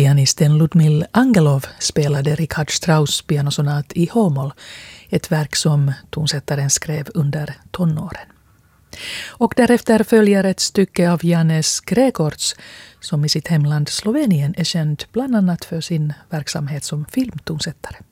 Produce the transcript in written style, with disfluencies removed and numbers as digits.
pianisten Ludmil Angelov spelade Richard Strauss pianosonat i H-moll, ett verk som tonsättaren skrev under tonåren. Och därefter följer ett stycke av Janez Gregorc, som i sitt hemland Slovenien är känd bland annat för sin verksamhet som filmtonsättare.